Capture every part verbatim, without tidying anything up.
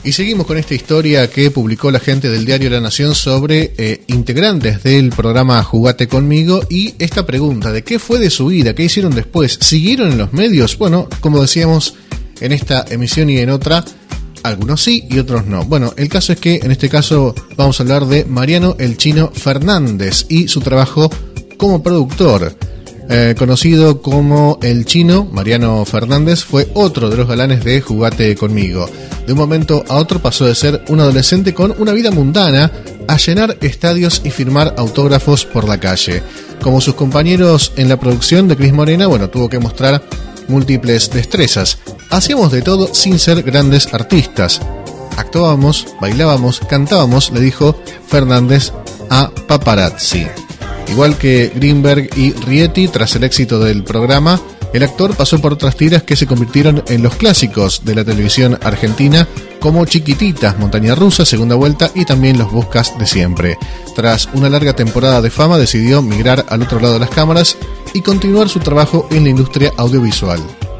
Y seguimos con esta historia que publicó la gente del diario La Nación sobre eh, integrantes del programa Jugate Conmigo, y esta pregunta de qué fue de su vida, qué hicieron después, ¿siguieron en los medios? Bueno, como decíamos en esta emisión y en otra, algunos sí y otros no. Bueno, el caso es que en este caso vamos a hablar de Mariano el Chino Fernández y su trabajo como productor. Eh, conocido como El Chino, Mariano Fernández fue otro de los galanes de Jugate Conmigo. De un momento a otro pasó de ser un adolescente con una vida mundana a llenar estadios y firmar autógrafos por la calle. Como sus compañeros en la producción de Cris Morena, bueno, tuvo que mostrar múltiples destrezas. Hacíamos de todo sin ser grandes artistas. Actuábamos, bailábamos, cantábamos, le dijo Fernández a Paparazzi. Igual que Greenberg y Rieti, tras el éxito del programa, el actor pasó por otras tiras que se convirtieron en los clásicos de la televisión argentina, como Chiquititas, Montaña Rusa, Segunda Vuelta y también Los Buscas de Siempre. Tras una larga temporada de fama, decidió migrar al otro lado de las cámaras y continuar su trabajo en la industria audiovisual.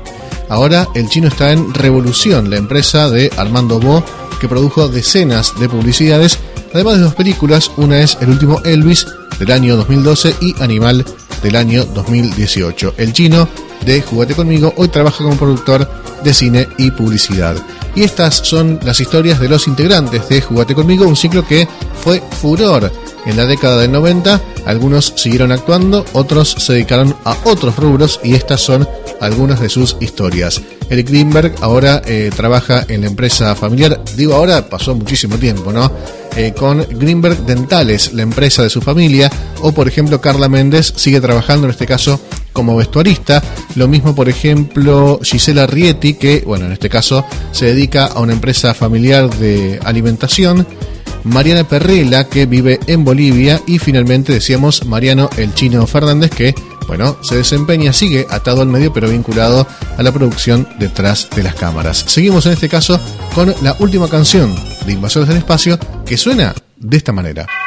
Ahora el Chino está en Revolución, la empresa de Armando Bo, que produjo decenas de publicidades, además de dos películas. Una es El Último Elvis, del año dos mil doce, y Animal, del año dos mil dieciocho. El Chino de Jugate Conmigo hoy trabaja como productor de cine y publicidad. Y estas son las historias de los integrantes de Jugate Conmigo, un ciclo que fue furor en la década del noventa. Algunos siguieron actuando, otros se dedicaron a otros rubros, y estas son algunas de sus historias. Eric Greenberg ahora eh, trabaja en la empresa familiar. Digo ahora, pasó muchísimo tiempo, ¿no? Eh, con Greenberg Dentales, la empresa de su familia. O por ejemplo Carla Méndez sigue trabajando en este caso como vestuarista. Lo mismo por ejemplo Gisela Rieti, que bueno, en este caso se dedica a una empresa familiar de alimentación. Mariana Perrela, que vive en Bolivia. Y finalmente decíamos Mariano el Chino Fernández, que bueno, se desempeña, sigue atado al medio, pero vinculado a la producción detrás de las cámaras. Seguimos en este caso con la última canción de Invasores del Espacio, que suena de esta manera.